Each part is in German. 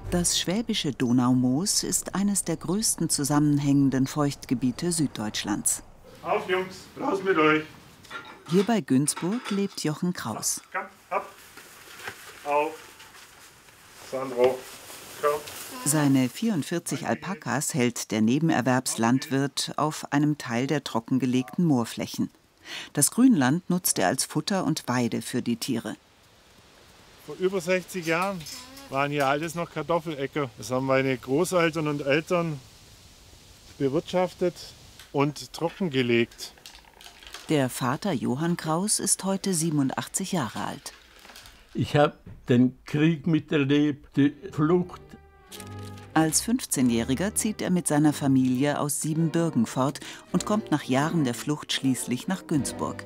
Das schwäbische Donaumoos ist eines der größten zusammenhängenden Feuchtgebiete Süddeutschlands. Auf, Jungs, raus mit euch. Hier bei Günzburg lebt Jochen Kraus. Komm, ab. Auf. Sandro, komm. Seine 44 Alpakas hält der Nebenerwerbslandwirt auf einem Teil der trockengelegten Moorflächen. Das Grünland nutzt er als Futter und Weide für die Tiere. Vor über 60 Jahren waren hier alles noch Kartoffeläcker. Das haben meine Großeltern und Eltern bewirtschaftet und trockengelegt. Der Vater Johann Kraus ist heute 87 Jahre alt. Ich habe den Krieg miterlebt, die Flucht. Als 15-Jähriger zieht er mit seiner Familie aus Siebenbürgen fort und kommt nach Jahren der Flucht schließlich nach Günzburg.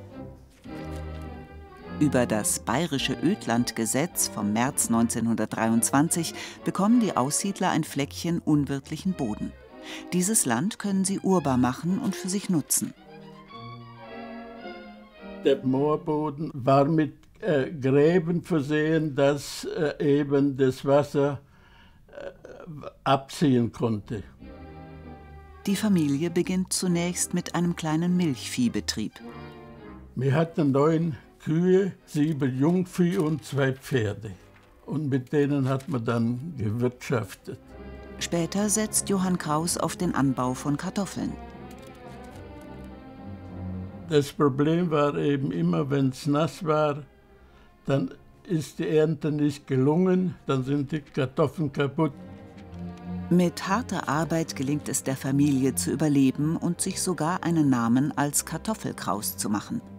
Über das Bayerische Ödlandgesetz vom März 1923 bekommen die Aussiedler ein Fleckchen unwirtlichen Boden. Dieses Land können sie urbar machen und für sich nutzen. Der Moorboden war mit Gräben versehen, dass eben das Wasser abziehen konnte. Die Familie beginnt zunächst mit einem kleinen Milchviehbetrieb. Wir hatten 9 Kühe, 7 Jungvieh und 2 Pferde. Und mit denen hat man dann gewirtschaftet. Später setzt Johann Kraus auf den Anbau von Kartoffeln. Das Problem war eben immer, wenn es nass war, dann ist die Ernte nicht gelungen, dann sind die Kartoffeln kaputt. Mit harter Arbeit gelingt es der Familie zu überleben und sich sogar einen Namen als Kartoffelkraus zu machen.